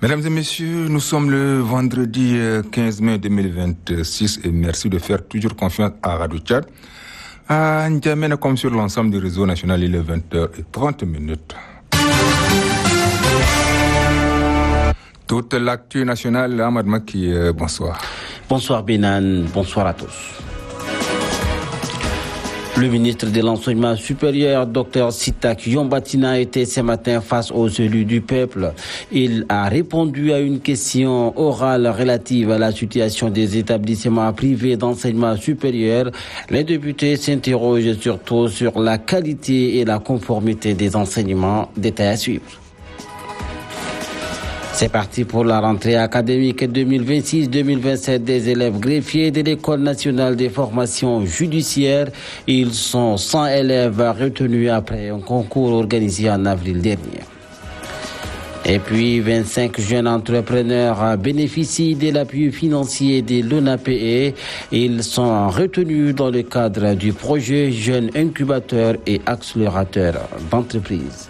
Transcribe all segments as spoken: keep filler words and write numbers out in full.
Mesdames et messieurs, nous sommes le vendredi quinze mai deux mille vingt-six et merci de faire toujours confiance à Radio Tchad. À N'Djamena, comme sur l'ensemble du réseau national, il est vingt heures trente minutes. Toute l'actu nationale, Ahmad Maki, bonsoir. Bonsoir Benan, bonsoir à tous. Le ministre de l'Enseignement supérieur, Dr Sitak Yombatina, était ce matin face aux élus du peuple. Il a répondu à une question orale relative à la situation des établissements privés d'enseignement supérieur. Les députés s'interrogent surtout sur la qualité et la conformité des enseignements. Détail à suivre. C'est parti pour la rentrée académique deux mille vingt-six deux mille vingt-sept des élèves greffiers de l'École nationale des formations judiciaires. Ils sont cent élèves retenus après un concours organisé en avril dernier. Et puis, vingt-cinq jeunes entrepreneurs bénéficient de l'appui financier de l'O N A P E. Ils sont retenus dans le cadre du projet Jeunes Incubateurs et Accélérateurs d'entreprise.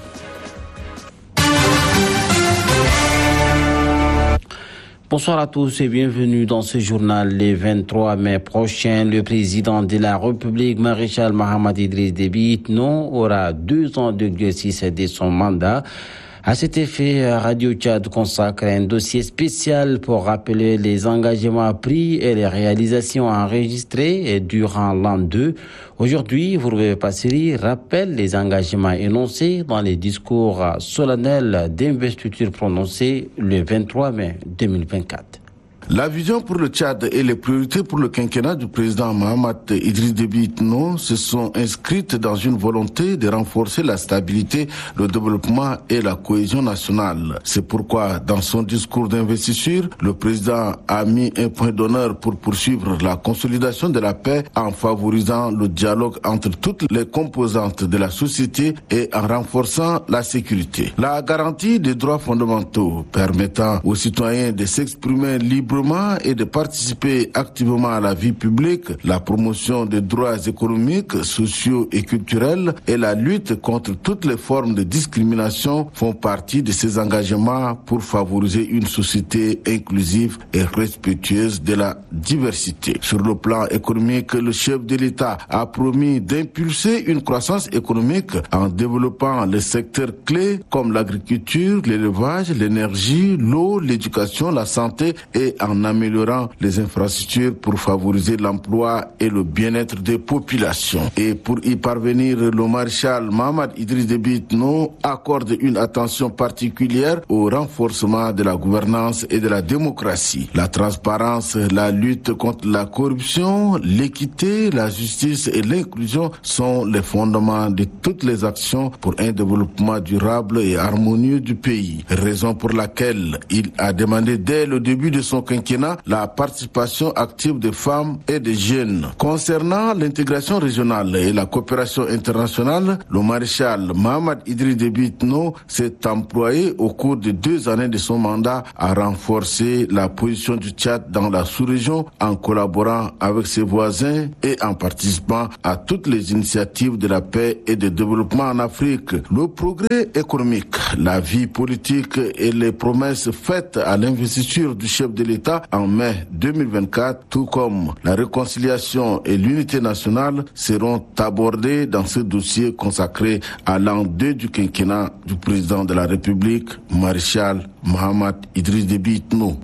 Bonsoir à tous et bienvenue dans ce journal. Le vingt-trois mai prochain, le président de la République, Maréchal Mohamed Idriss Déby Itno, aura deux ans d'exercice de son mandat. À cet effet, Radio Tchad consacre un dossier spécial pour rappeler les engagements pris et les réalisations enregistrées durant l'an deux. Aujourd'hui, Vourbe Passeri rappelle les engagements énoncés dans les discours solennels d'investiture prononcés le vingt-trois mai deux mille vingt-quatre. La vision pour le Tchad et les priorités pour le quinquennat du président Mohamed Idriss Déby Itno se sont inscrites dans une volonté de renforcer la stabilité, le développement et la cohésion nationale. C'est pourquoi, dans son discours d'investiture, le président a mis un point d'honneur pour poursuivre la consolidation de la paix en favorisant le dialogue entre toutes les composantes de la société et en renforçant la sécurité. La garantie des droits fondamentaux permettant aux citoyens de s'exprimer librement et de participer activement à la vie publique, la promotion des droits économiques, sociaux et culturels et la lutte contre toutes les formes de discrimination font partie de ces engagements pour favoriser une société inclusive et respectueuse de la diversité. Sur le plan économique, le chef de l'État a promis d'impulser une croissance économique en développant les secteurs clés comme l'agriculture, l'élevage, l'énergie, l'eau, l'éducation, la santé et en améliorant les infrastructures pour favoriser l'emploi et le bien-être des populations. Et pour y parvenir, le maréchal Mohamed Idriss Déby Itno accorde une attention particulière au renforcement de la gouvernance et de la démocratie. La transparence, la lutte contre la corruption, l'équité, la justice et l'inclusion sont les fondements de toutes les actions pour un développement durable et harmonieux du pays. Raison pour laquelle il a demandé dès le début de son quinquennat la participation active des femmes et des jeunes. Concernant l'intégration régionale et la coopération internationale, le maréchal Mohamed Idriss Déby Itno s'est employé au cours de deux années de son mandat à renforcer la position du Tchad dans la sous-région en collaborant avec ses voisins et en participant à toutes les initiatives de la paix et de développement en Afrique. Le progrès économique, la vie politique et les promesses faites à l'investiture du chef de l'État en mai deux mille vingt-quatre, tout comme la réconciliation et l'unité nationale, seront abordés dans ce dossier consacré à l'an deux du quinquennat du président de la République, maréchal Mohamed Idriss Déby Itno.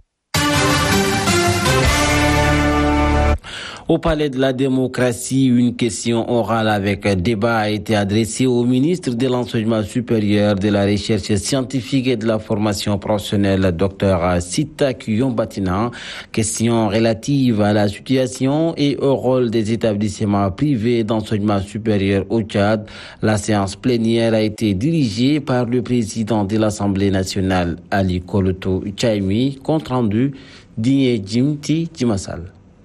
Au Palais de la démocratie, une question orale avec débat a été adressée au ministre de l'Enseignement supérieur, de la Recherche scientifique et de la formation professionnelle, Dr Sitak Yombatina. Question relative à la situation et au rôle des établissements privés d'enseignement supérieur au Tchad. La séance plénière a été dirigée par le président de l'Assemblée nationale, Ali Koloto Tchaimi, compte rendu Digne Jimti Jimassal.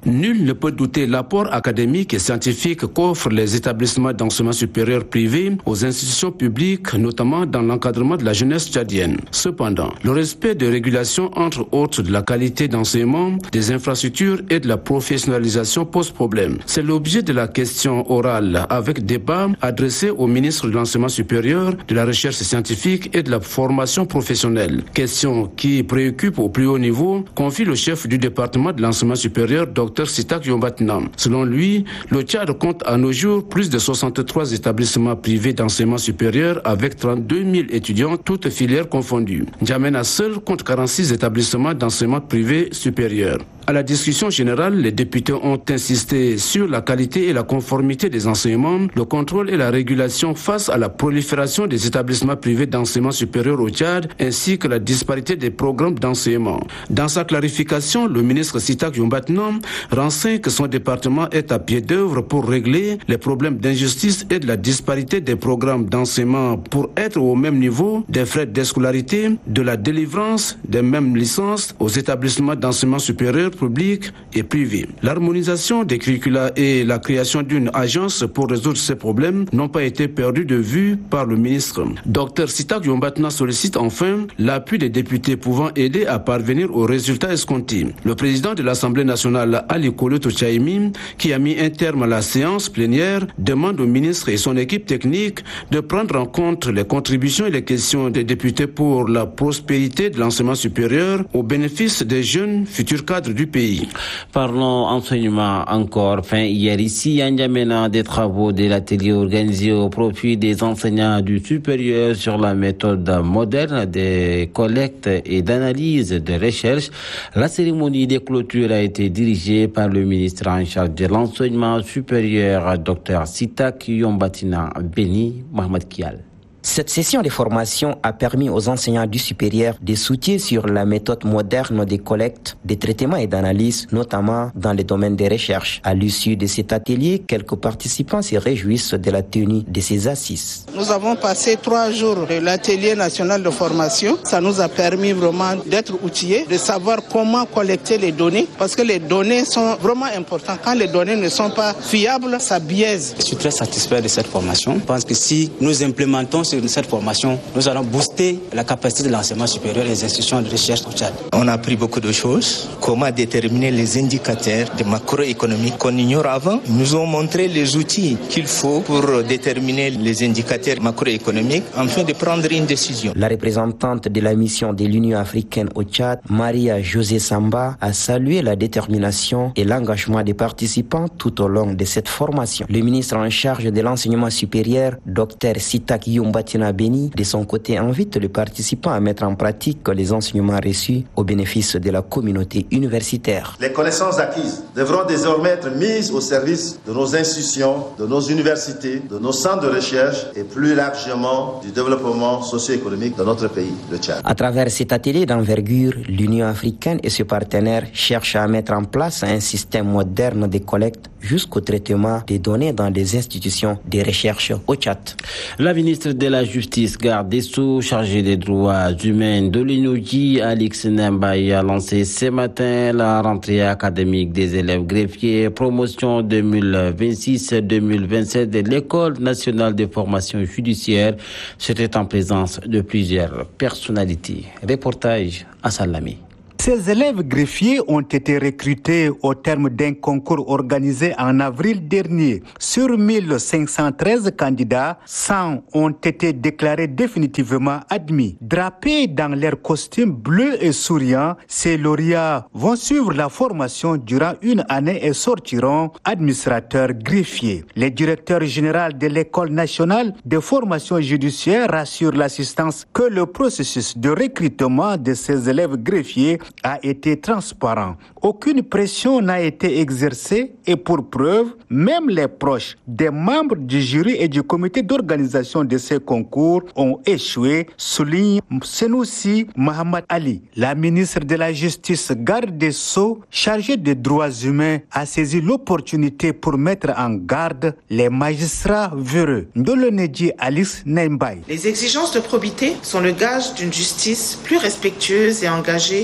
Nul ne peut douter l'apport académique et scientifique qu'offrent les établissements d'enseignement supérieur privés aux institutions publiques, notamment dans l'encadrement de la jeunesse tchadienne. Cependant, le respect des régulations, entre autres de la qualité d'enseignement, des infrastructures et de la professionnalisation pose problème. C'est l'objet de la question orale avec débat adressé au ministre de l'enseignement supérieur, de la recherche scientifique et de la formation professionnelle. Question qui préoccupe au plus haut niveau, confie le chef du département de l'enseignement supérieur, Dr Sitak Yombatna. Selon lui, le Tchad compte à nos jours plus de soixante-trois établissements privés d'enseignement supérieur avec trente-deux mille étudiants, toutes filières confondues. N'Djamena seul compte quarante-six établissements d'enseignement privé supérieur. À la discussion générale, les députés ont insisté sur la qualité et la conformité des enseignements, le contrôle et la régulation face à la prolifération des établissements privés d'enseignement supérieur au Tchad, ainsi que la disparité des programmes d'enseignement. Dans sa clarification, le ministre Sitak Yombatna renseigne que son département est à pied d'œuvre pour régler les problèmes d'injustice et de la disparité des programmes d'enseignement pour être au même niveau des frais de scolarité, de la délivrance des mêmes licences aux établissements d'enseignement supérieur public et privé. L'harmonisation des curricula et la création d'une agence pour résoudre ces problèmes n'ont pas été perdus de vue par le ministre. Dr Sitak Yombatna sollicite enfin l'appui des députés pouvant aider à parvenir aux résultats escomptés. Le président de l'Assemblée nationale, Ali Koloto Tchaïmi, qui a mis un terme à la séance plénière, demande au ministre et son équipe technique de prendre en compte les contributions et les questions des députés pour la prospérité de l'enseignement supérieur au bénéfice des jeunes futurs cadres du pays. Parlons enseignement encore. Fin hier ici à N'Djamena, des travaux de l'atelier organisé au profit des enseignants du supérieur sur la méthode moderne des collectes et d'analyse de recherche. La cérémonie de clôture a été dirigée par le ministre en charge de l'enseignement supérieur, Dr Sitak Yombatna Beni Mohamed Kial. Cette session de formation a permis aux enseignants du supérieur de s'outiller sur la méthode moderne des collectes, des traitements et d'analyses, notamment dans les domaines des recherches. À l'issue de cet atelier, quelques participants se réjouissent de la tenue de ces assises. Nous avons passé trois jours de l'atelier national de formation. Ça nous a permis vraiment d'être outillés, de savoir comment collecter les données, parce que les données sont vraiment importantes. Quand les données ne sont pas fiables, ça biaise. Je suis très satisfait de cette formation. Je pense que si nous implémentons ce cette formation, nous allons booster la capacité de l'enseignement supérieur et des institutions de recherche au Tchad. On a appris beaucoup de choses. Comment déterminer les indicateurs de macroéconomie qu'on ignore avant. Ils nous ont montré les outils qu'il faut pour déterminer les indicateurs macroéconomiques afin de prendre une décision. La représentante de la mission de l'Union africaine au Tchad, Maria José Samba, a salué la détermination et l'engagement des participants tout au long de cette formation. Le ministre en charge de l'enseignement supérieur, Dr Sitak Yombatna Beni, de son côté, invite les participants à mettre en pratique les enseignements reçus au bénéfice de la communauté universitaire. Les connaissances acquises devront désormais être mises au service de nos institutions, de nos universités, de nos centres de recherche et plus largement du développement socio-économique de notre pays, le Tchad. À travers cet atelier d'envergure, l'Union africaine et ses partenaires cherchent à mettre en place un système moderne de collecte jusqu'au traitement des données dans les institutions de recherche au Tchad. La ministre de la Justice, garde des Sceaux, chargée des droits humains de l'U N O J, Alix Nembaye, a lancé ce matin la rentrée académique des élèves greffiers, promotion deux mille vingt-six deux mille vingt-sept de l'École nationale de formation judiciaire. C'était en présence de plusieurs personnalités. Reportage à Salami. Ces élèves greffiers ont été recrutés au terme d'un concours organisé en avril dernier. Sur mille cinq cent treize candidats, cent ont été déclarés définitivement admis. Drapés dans leurs costumes bleus et souriants, ces lauréats vont suivre la formation durant une année et sortiront administrateurs greffiers. Le directeur général de l'École nationale de formation judiciaire rassure l'assistance que le processus de recrutement de ces élèves greffiers a été transparent. Aucune pression n'a été exercée et pour preuve, même les proches des membres du jury et du comité d'organisation de ces concours ont échoué, souligne Senoussi Mohamed Ali. La ministre de la Justice, garde des Sceaux, chargée des droits humains, a saisi l'opportunité pour mettre en garde les magistrats véreux. Ndolonedji Alice Nembaye. Les exigences de probité sont le gage d'une justice plus respectueuse et engagée pour une bonne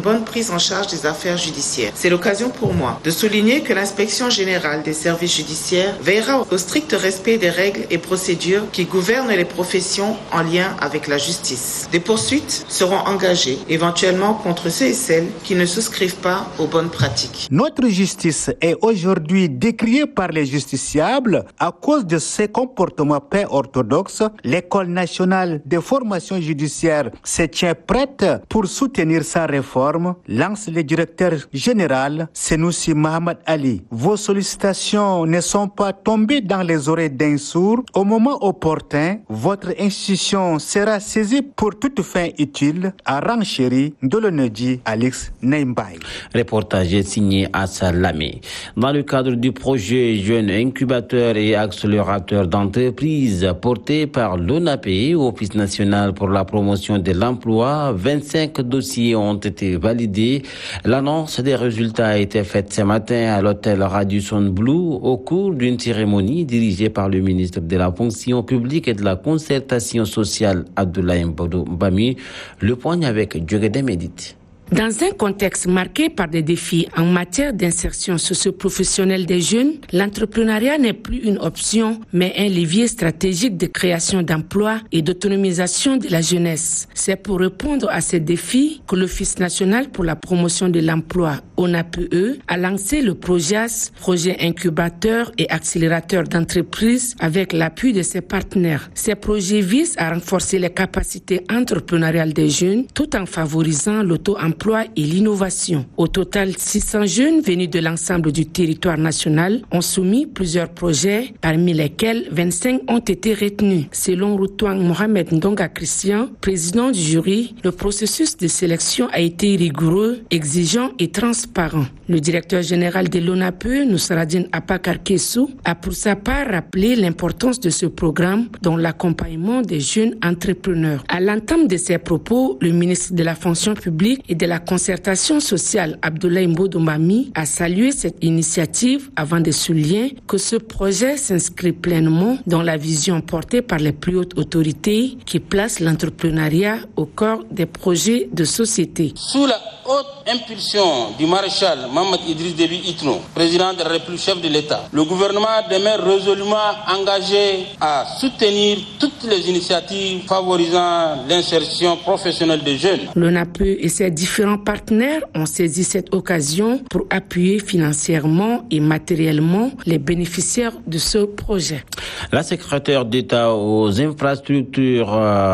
bonne prise en charge des affaires judiciaires. C'est l'occasion pour moi de souligner que l'inspection générale des services judiciaires veillera au strict respect des règles et procédures qui gouvernent les professions en lien avec la justice. Des poursuites seront engagées éventuellement contre ceux et celles qui ne souscrivent pas aux bonnes pratiques. Notre justice est aujourd'hui décriée par les justiciables à cause de ses comportements peu orthodoxes. L'École nationale de formation judiciaire se tient prête pour soutenir sa réforme, lance le directeur général Senoussi Mohamed Ali. Vos sollicitations ne sont pas tombées dans les oreilles d'un sourd. Au moment opportun, votre institution sera saisie pour toute fin utile, a renchéri Dolonedi Alex Neimbaï. Reportage signé à Salamé. Dans le cadre du projet Jeunes Incubateurs et Accélérateurs d'entreprises porté par l'ONAPE, Office national pour la promotion de l'emploi, vingt-cinq dossiers ont été validés. L'annonce des résultats a été faite ce matin à l'hôtel Radisson Blu au cours d'une cérémonie dirigée par le ministre de la Fonction publique et de la concertation sociale, Abdoulaye Mbami. Le point avec Djogede Medit. Dans un contexte marqué par des défis en matière d'insertion socio-professionnelle des jeunes, l'entrepreneuriat n'est plus une option, mais un levier stratégique de création d'emplois et d'autonomisation de la jeunesse. C'est pour répondre à ces défis que l'Office national pour la promotion de l'emploi, ONAPE, a lancé le PROJAS, projet incubateur et accélérateur d'entreprises, avec l'appui de ses partenaires. Ces projets visent à renforcer les capacités entrepreneuriales des jeunes tout en favorisant l'auto-emploi et l'innovation. Au total, six cents jeunes venus de l'ensemble du territoire national ont soumis plusieurs projets, parmi lesquels vingt-cinq ont été retenus. Selon Routouang Mohamed Ndonga Christian, président du jury, le processus de sélection a été rigoureux, exigeant et transparent. Le directeur général de l'ONAPE, Nousradine Apakar Kessou, a pour sa part rappelé l'importance de ce programme dans l'accompagnement des jeunes entrepreneurs. À l'entame de ses propos, le ministre de la Fonction publique et de la concertation sociale, Abdoulaye Mbodoumbami, a salué cette initiative avant de souligner que ce projet s'inscrit pleinement dans la vision portée par les plus hautes autorités qui placent l'entrepreneuriat au cœur des projets de société. Sous la haute impulsion du maréchal Mohamed Idriss Déby Itno, président de la République, chef de l'État, le gouvernement demeure résolument engagé à soutenir toutes les initiatives favorisant l'insertion professionnelle des jeunes. L'ONAPE et ses différents partenaires ont saisi cette occasion pour appuyer financièrement et matériellement les bénéficiaires de ce projet. La secrétaire d'État aux infrastructures,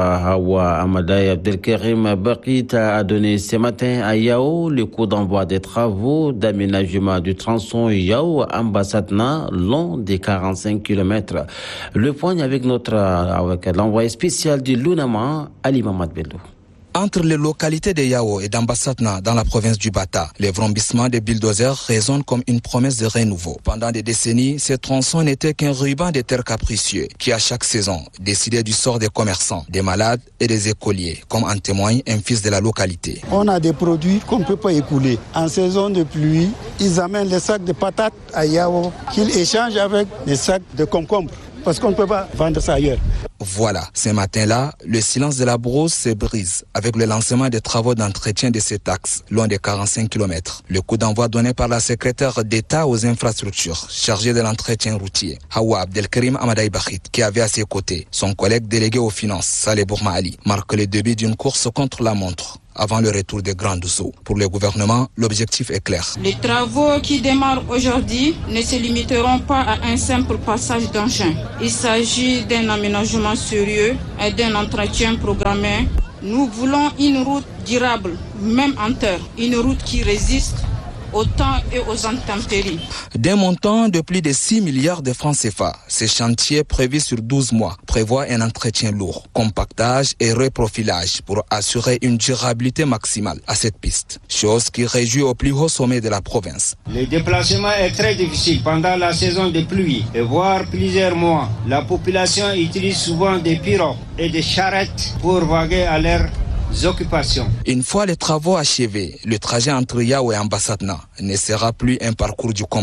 Hawa Amadaye Abdelkarim Bakita, a donné ce matin à Yao le coup d'envoi des travaux d'aménagement du tronçon Yao-Ambassadna long des quarante-cinq kilomètres. Le point avec notre avec l'envoyé spécial du Lunama, Ali Mamad Bello. Entre les localités de Yao et d'Ambassadna dans la province du Bata, les vrombissements des bulldozers résonnent comme une promesse de renouveau. Pendant des décennies, ce tronçon n'était qu'un ruban de terre capricieux qui, à chaque saison, décidait du sort des commerçants, des malades et des écoliers, comme en témoigne un fils de la localité. On a des produits qu'on ne peut pas écouler. En saison de pluie, ils amènent les sacs de patates à Yao qu'ils échangent avec les sacs de concombres, parce qu'on ne peut pas vendre ça ailleurs. Voilà, ce matin-là, le silence de la brousse se brise avec le lancement des travaux d'entretien de cet axe, loin de quarante-cinq kilomètres. Le coup d'envoi donné par la secrétaire d'État aux infrastructures, chargée de l'entretien routier, Hawa Abdelkarim Amadaye Bakhit, qui avait à ses côtés son collègue délégué aux finances, Saleh Bourma Ali, marque le début d'une course contre la montre avant le retour des grandes eaux. Pour le gouvernement, l'objectif est clair. Les travaux qui démarrent aujourd'hui ne se limiteront pas à un simple passage d'engin. Il s'agit d'un aménagement sérieux et d'un entretien programmé. Nous voulons une route durable, même en terre, une route qui résiste au temps et aux intempéries. D'un montant de plus de six milliards de francs C F A, ce chantier prévu sur douze mois prévoit un entretien lourd, compactage et reprofilage pour assurer une durabilité maximale à cette piste, chose qui réjouit au plus haut sommet de la province. Le déplacement est très difficile pendant la saison des pluies et voire plusieurs mois. La population utilise souvent des pirogues et des charrettes pour vaguer à l'air. Occupations. Une fois les travaux achevés, le trajet entre Yao et Ambassadna ne sera plus un parcours du combattant,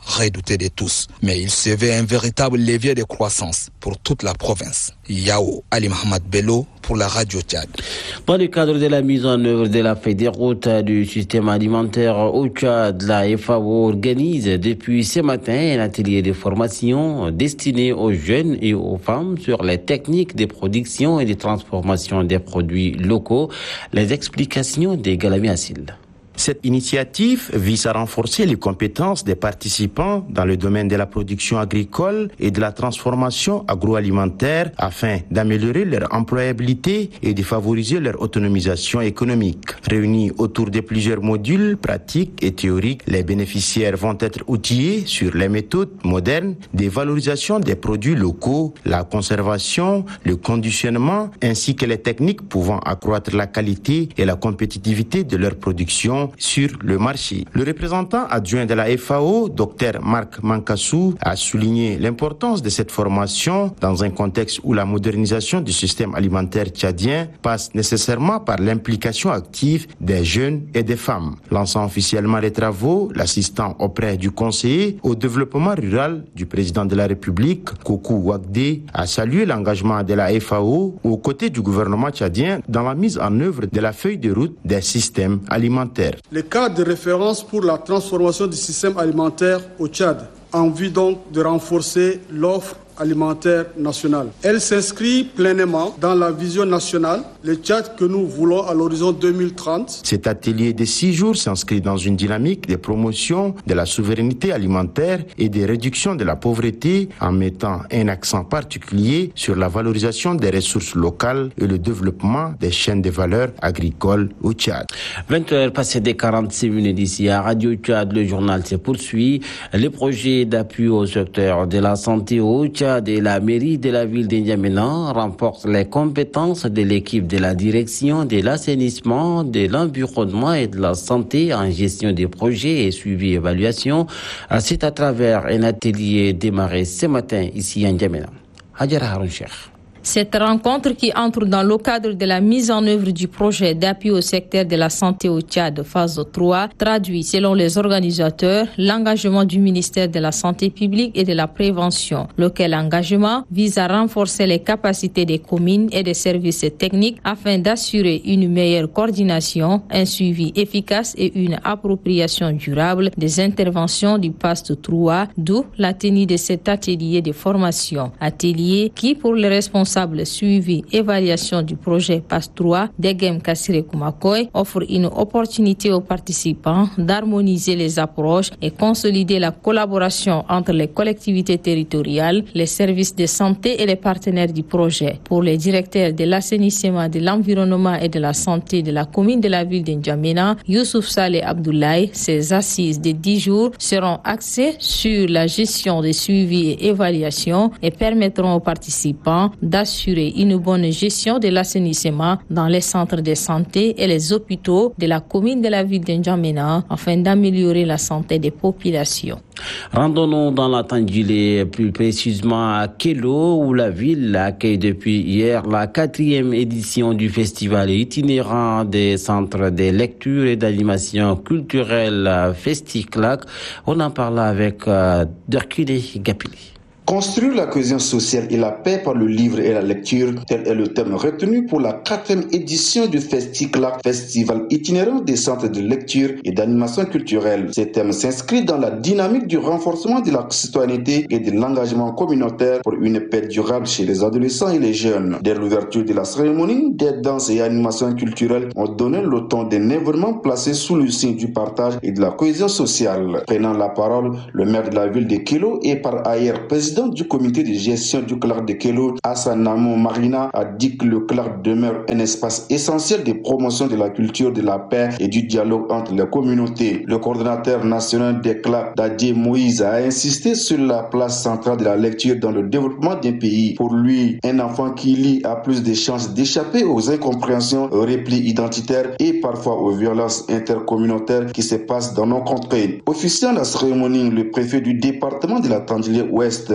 redouté de tous. Mais il se veut un véritable levier de croissance pour toute la province. Yao Ali Mohamed Bello pour la Radio Tchad. Dans le cadre de la mise en œuvre de la feuille de route du système alimentaire au Tchad, la F A O organise depuis ce matin un atelier de formation destiné aux jeunes et aux femmes sur les techniques de production et de transformation des produits locaux. Les explications de Galami Assil. Cette initiative vise à renforcer les compétences des participants dans le domaine de la production agricole et de la transformation agroalimentaire afin d'améliorer leur employabilité et de favoriser leur autonomisation économique. Réunis autour de plusieurs modules pratiques et théoriques, les bénéficiaires vont être outillés sur les méthodes modernes de valorisation des produits locaux, la conservation, le conditionnement ainsi que les techniques pouvant accroître la qualité et la compétitivité de leur production sur le marché. Le représentant adjoint de la F A O, Dr Marc Mankassou, a souligné l'importance de cette formation dans un contexte où la modernisation du système alimentaire tchadien passe nécessairement par l'implication active des jeunes et des femmes. Lançant officiellement les travaux, l'assistant auprès du conseiller au développement rural du président de la République, Kokou Wagde, a salué l'engagement de la F A O aux côtés du gouvernement tchadien dans la mise en œuvre de la feuille de route des systèmes alimentaires. Le cadre de référence pour la transformation du système alimentaire au Tchad en vue donc de renforcer l'offre alimentaire nationale. Elle s'inscrit pleinement dans la vision nationale, le Tchad que nous voulons à l'horizon deux mille trente. Cet atelier de six jours s'inscrit dans une dynamique de promotion de la souveraineté alimentaire et de réduction de la pauvreté en mettant un accent particulier sur la valorisation des ressources locales et le développement des chaînes de valeur agricoles au Tchad. vingt heures passées des quarante-six minutes ici à Radio Tchad, le journal se poursuit. Les projets d'appui au secteur de la santé au Tchad et la mairie de la ville d'Indiamena renforcent les compétences de l'équipe de la direction de l'assainissement, de l'environnement et de la santé en gestion des projets et suivi évaluation. C'est à travers un atelier démarré ce matin ici à N'Djamena. Hadjara Haroun Cheikh. Cette rencontre qui entre dans le cadre de la mise en œuvre du projet d'appui au secteur de la santé au Tchad phase trois traduit, selon les organisateurs, l'engagement du ministère de la Santé publique et de la Prévention, lequel engagement vise à renforcer les capacités des communes et des services techniques afin d'assurer une meilleure coordination, un suivi efficace et une appropriation durable des interventions du PAST trois, d'où la tenue de cet atelier de formation. Atelier qui, pour les responsables suivi évaluation du projet PAST trois d'Egem Kassire Koumakoy offre une opportunité aux participants d'harmoniser les approches et consolider la collaboration entre les collectivités territoriales, les services de santé et les partenaires du projet. Pour les directeurs de l'assainissement, de l'environnement et de la santé de la commune de la ville de N'Djamena, Youssouf Saleh Abdoulaye, ces assises de dix jours seront axées sur la gestion des suivis et évaluations et permettront aux participants d'assurer une bonne gestion de l'assainissement dans les centres de santé et les hôpitaux de la commune de la ville de N'Djamena afin d'améliorer la santé des populations. Rendons-nous dans la Tandjilé, plus précisément à Kélo, où la ville accueille depuis hier la quatrième édition du festival itinérant des centres de lecture et d'animation culturelle Festiclac. On en parle avec euh, Derkile Gapili. Construire la cohésion sociale et la paix par le livre et la lecture, tel est le thème retenu pour la quatrième édition du Festiclac, festival itinérant des centres de lecture et d'animation culturelle. Ce thème s'inscrit dans la dynamique du renforcement de la citoyenneté et de l'engagement communautaire pour une paix durable chez les adolescents et les jeunes. Dès l'ouverture de la cérémonie, des danses et animations culturelles ont donné le ton d'un événement placé sous le signe du partage et de la cohésion sociale. Prenant la parole, le maire de la ville de Kélo et par ailleurs président du comité de gestion du Clark de Kélo, Hassan Namo Marina, a dit que le Clark demeure un espace essentiel de promotion de la culture, de la paix et du dialogue entre les communautés. Le coordonnateur national des Clark, Dadje Moïse, a insisté sur la place centrale de la lecture dans le développement d'un pays. Pour lui, un enfant qui lit a plus de chances d'échapper aux incompréhensions, aux replis identitaires et parfois aux violences intercommunautaires qui se passent dans nos contrées. Officiant la cérémonie, le préfet du département de la Tandjilé Ouest,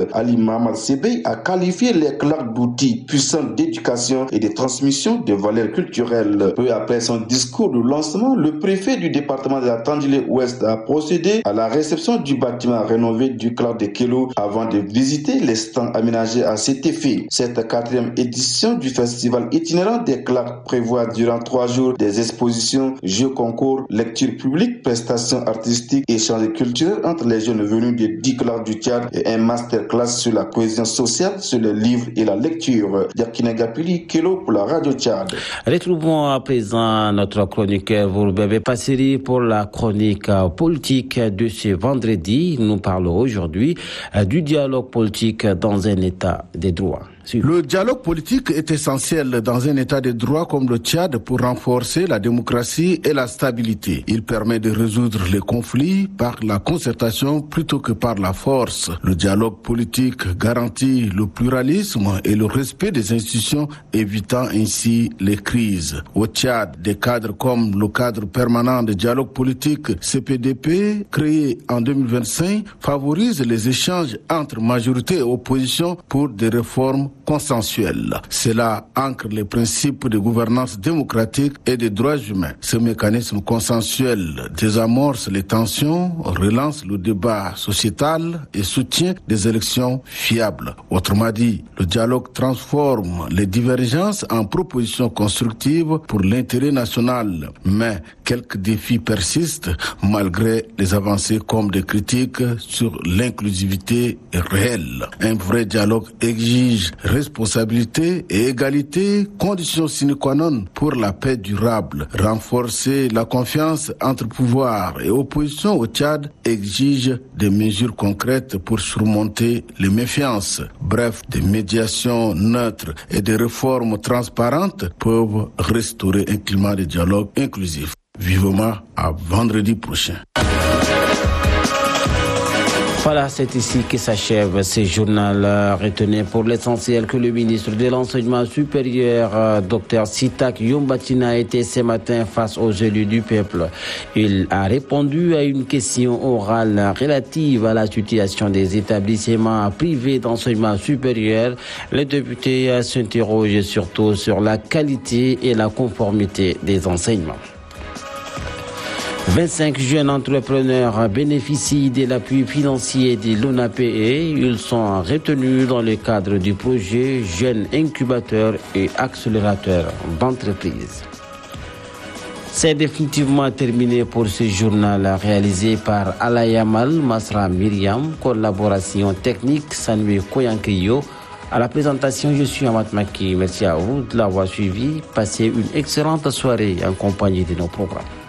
Ali Mohamed Sebey a qualifié les claques d'outils puissants d'éducation et de transmission de valeurs culturelles. Peu après son discours de lancement, le préfet du département de la Tandilé-Ouest a procédé à la réception du bâtiment rénové du Clark de Kelo avant de visiter les stands aménagés à cet effet. Cette quatrième édition du festival itinérant des Clark prévoit durant trois jours des expositions, jeux concours, lectures publiques, prestations artistiques, échanges culturels entre les jeunes venus des dix Clark du Tchad et un masterclass sur la cohésion sociale, sur les livres et la lecture. Yakine Gapili, Kelo pour la Radio Tchad. Retrouvons à présent notre chroniqueur Vourbébé Passeri pour la chronique politique de ce vendredi. Nous parlons aujourd'hui du dialogue politique dans un état de droit. Le dialogue politique est essentiel dans un état de droit comme le Tchad pour renforcer la démocratie et la stabilité. Il permet de résoudre les conflits par la concertation plutôt que par la force. Le dialogue politique garantit le pluralisme et le respect des institutions, évitant ainsi les crises. Au Tchad, des cadres comme le cadre permanent de dialogue politique C P D P, créé en deux mille vingt-cinq, favorisent les échanges entre majorité et opposition pour des réformes consensuel. Cela ancre les principes de gouvernance démocratique et des droits humains. Ce mécanisme consensuel désamorce les tensions, relance le débat sociétal et soutient des élections fiables. Autrement dit, le dialogue transforme les divergences en propositions constructives pour l'intérêt national. Mais quelques défis persistent malgré les avancées comme des critiques sur l'inclusivité réelle. Un vrai dialogue exige responsabilité et égalité, conditions sine qua non pour la paix durable. Renforcer la confiance entre pouvoir et opposition au Tchad exige des mesures concrètes pour surmonter les méfiances. Bref, des médiations neutres et des réformes transparentes peuvent restaurer un climat de dialogue inclusif. Vivement à vendredi prochain. Voilà, c'est ici que s'achève ce journal. Retenez pour l'essentiel que le ministre de l'Enseignement supérieur, Dr Sitak Yombatina, était ce matin face aux élus du peuple. Il a répondu à une question orale relative à la situation des établissements privés d'enseignement supérieur. Le député s'interroge surtout sur la qualité et la conformité des enseignements. vingt-cinq jeunes entrepreneurs bénéficient de l'appui financier de l'O N A P E. Ils sont retenus dans le cadre du projet Jeunes Incubateurs et Accélérateurs d'entreprise. C'est définitivement terminé pour ce journal réalisé par Alayamal Masra Myriam, collaboration technique Sanwe Koyankeyo. À la présentation, je suis Amat Maki. Merci à vous de l'avoir suivi. Passez une excellente soirée en compagnie de nos programmes.